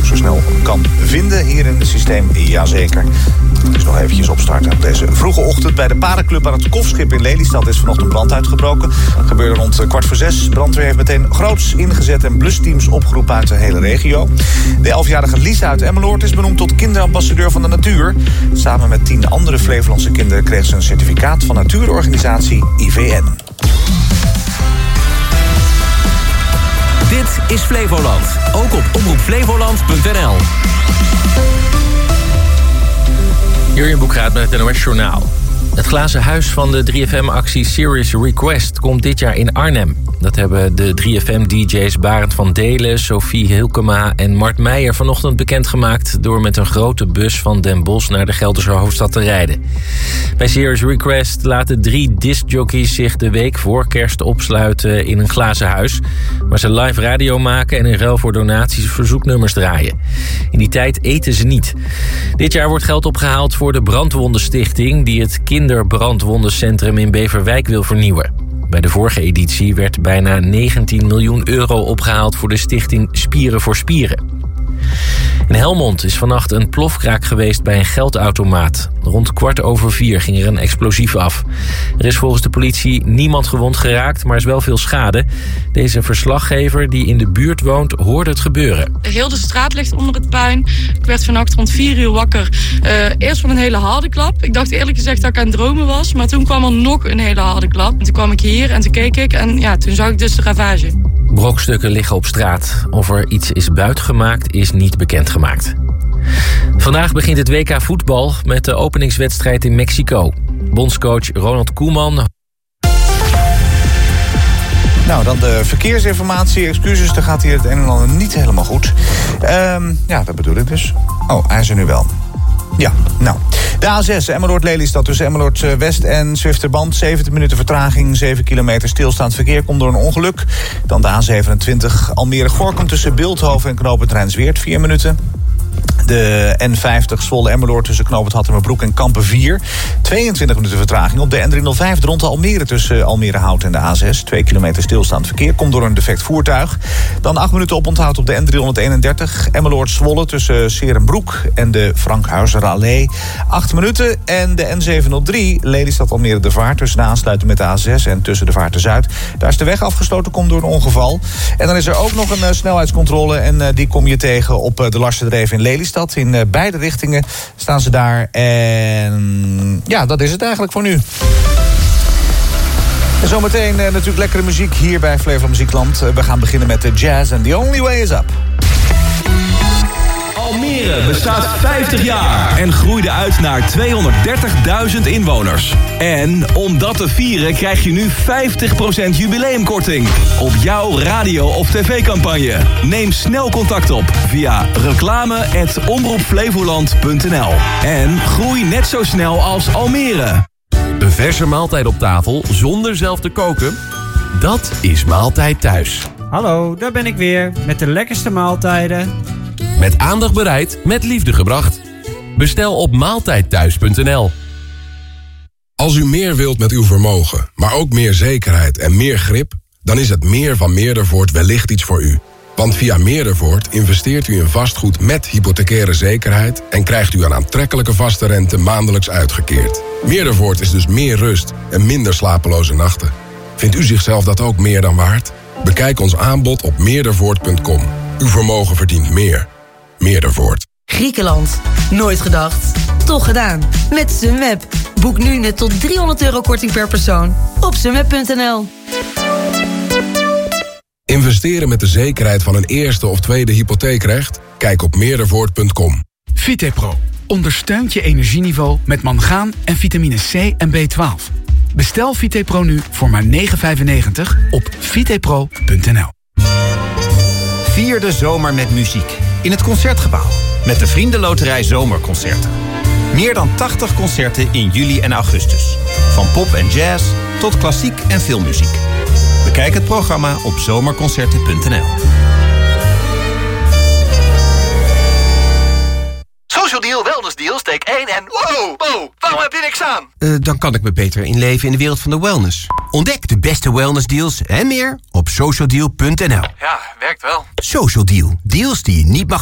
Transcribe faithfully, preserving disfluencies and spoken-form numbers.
zo snel kan vinden hier in het systeem. Jazeker. Dus nog eventjes opstarten op deze vroege ochtend. Bij de paardenclub aan het Kofschip in Lelystad is vanochtend brand uitgebroken. Dat gebeurde rond kwart voor zes. Brandweer heeft meteen groots ingezet en blusteams opgeroepen uit de hele regio. De elfjarige Lisa uit Emmeloord is benoemd tot kinderambassadeur van de natuur. Samen met tien andere Flevolandse kinderen kreeg ze een certificaat van natuurorganisatie I V N. Dit is Flevoland. Ook op omroep flevoland punt n l. Jurjen Boekraat met het N O S Journaal. Het glazen huis van de drie F M-actie Serious Request komt dit jaar in Arnhem. Dat hebben de drie F M-D J's Barend van Delen, Sophie Hilkema en Mart Meijer vanochtend bekendgemaakt door met een grote bus van Den Bosch naar de Gelderse hoofdstad te rijden. Bij Serious Request laten drie discjockeys zich de week voor kerst opsluiten in een glazen huis, waar ze live radio maken en in ruil voor donaties verzoeknummers draaien. In die tijd eten ze niet. Dit jaar wordt geld opgehaald voor de Brandwondenstichting, die het kinderbrandwondencentrum in Beverwijk wil vernieuwen. Bij de vorige editie werd bijna negentien miljoen euro opgehaald voor de stichting Spieren voor Spieren. In Helmond is vannacht een plofkraak geweest bij een geldautomaat. Rond kwart over vier ging er een explosief af. Er is volgens de politie niemand gewond geraakt, maar is wel veel schade. Deze verslaggever die in de buurt woont, hoorde het gebeuren. Heel de straat ligt onder het puin. Ik werd vannacht rond vier uur wakker. Uh, eerst van een hele harde klap. Ik dacht eerlijk gezegd dat ik aan het dromen was. Maar toen kwam er nog een hele harde klap. En toen kwam ik hier en toen keek ik. En ja, toen zag ik dus de ravage. Brokstukken liggen op straat. Of er iets is buitgemaakt, is niet bekendgemaakt. Vandaag begint het W K voetbal met de openingswedstrijd in Mexico. Bondscoach Ronald Koeman. Nou, dan de verkeersinformatie. Excuses, er gaat hier het een en ander niet helemaal goed. Um, ja, dat bedoel ik dus. Oh, hij is er nu wel. Ja, nou. De A zes, Emmeloord-Lelystad tussen Emmeloord-West en Zwifterband. zeventig minuten vertraging, zeven kilometer stilstaand verkeer komt door een ongeluk. Dan de A zevenentwintig, Almere-Gorkum tussen Bilthoven en knooppunt Rijnsweert, vier minuten. De N vijftig Zwolle-Emmeloord tussen knooppunt Hattemerbroek en Kampen vier. tweeëntwintig minuten vertraging op de N driehonderdvijf rond de Almere tussen Almere-Hout en de A zes. twee kilometer stilstaand verkeer komt door een defect voertuig. Dan acht minuten oponthoud op de N driehonderdeenendertig Emmeloord-Zwolle tussen Serenbroek en de Frankhuizer-Allee. acht minuten. En de N zevenhonderddrie Lelystad-Almere de Vaart tussen de aansluiting met de A zes en tussen de Vaart en Zuid. Daar is de weg afgesloten, komt door een ongeval. En dan is er ook nog een uh, snelheidscontrole en uh, die kom je tegen op uh, de Larsterdreef in Lelystad. In uh, beide richtingen staan ze daar. En ja, dat is het eigenlijk voor nu. En zometeen uh, natuurlijk lekkere muziek hier bij Flevoland Muziekland. Uh, we gaan beginnen met de jazz and The Only Way Is Up. Almere bestaat vijftig jaar en groeide uit naar tweehonderddertigduizend inwoners. En om dat te vieren krijg je nu vijftig procent jubileumkorting op jouw radio- of tv-campagne. Neem snel contact op via reclame at omroep flevoland punt n l. En groei net zo snel als Almere. Een verse maaltijd op tafel zonder zelf te koken? Dat is Maaltijd Thuis. Hallo, daar ben ik weer met de lekkerste maaltijden. Met aandacht bereid, met liefde gebracht. Bestel op maaltijdthuis punt n l. Als u meer wilt met uw vermogen, maar ook meer zekerheid en meer grip, dan is het meer van Meerdervoort wellicht iets voor u. Want via Meerdervoort investeert u in vastgoed met hypothecaire zekerheid en krijgt u een aantrekkelijke vaste rente maandelijks uitgekeerd. Meerdervoort is dus meer rust en minder slapeloze nachten. Vindt u zichzelf dat ook meer dan waard? Bekijk ons aanbod op meerdervoort punt com. Uw vermogen verdient meer. Meerdervoort. Griekenland. Nooit gedacht. Toch gedaan. Met Sunweb. Boek nu net tot driehonderd euro korting per persoon op sunweb punt n l. Investeren met de zekerheid van een eerste of tweede hypotheekrecht? Kijk op meerdervoort punt com. Vitepro ondersteunt je energieniveau met mangaan en vitamine C en B twaalf. Bestel Vitepro nu voor maar negen vijfennegentig op vitepro punt n l. Vier de zomer met muziek in het Concertgebouw met de Vriendenloterij Zomerconcerten. Meer dan tachtig concerten in juli en augustus. Van pop en jazz tot klassiek en filmmuziek. Bekijk het programma op zomerconcerten punt n l. Social Deal, Wellness Deal, steek één en wow, wow, waarom heb je niks aan? Uh, dan kan ik me beter inleven in de wereld van de wellness. Ontdek de beste wellness deals en meer op social deal punt n l. Ja, werkt wel. Social Deal, deals die je niet mag